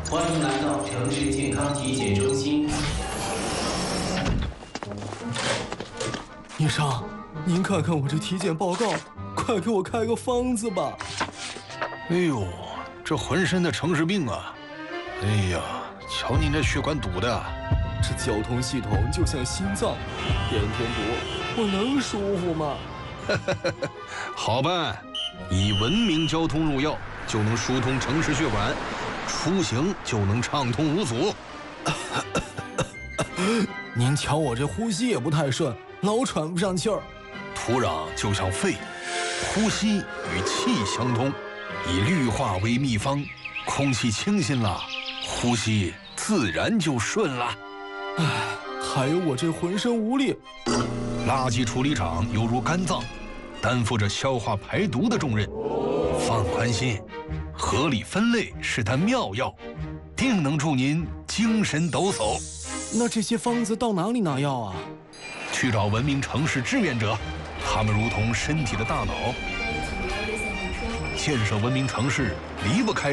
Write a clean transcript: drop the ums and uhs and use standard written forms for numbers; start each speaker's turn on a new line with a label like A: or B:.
A: 欢迎来到城市健康体检中心。
B: 医生，您看看我这体检报告，快给我开个方子吧。
C: 哎呦，这浑身的城市病啊！哎呀，瞧您这血管堵的，
B: 这交通系统就像心脏，天天堵，我能舒服吗？
C: 好办，以文明交通入药，就能疏通城市血管，出行就能畅通无阻。
B: 您瞧我这呼吸也不太顺，老喘不上气儿。
C: 土壤就像肺，呼吸与气相通，以绿化为秘方，空气清新了，呼吸自然就顺了。
B: 唉，还有我这浑身无力。
C: 垃圾处理厂犹如肝脏，担负着消化排毒的重任。放宽心，合理分类是它妙药，定能助您精神抖擞。
B: 那这些方子到哪里拿药啊？
C: 去找文明城市志愿者，他们如同身体的大脑，建设文明城市离不开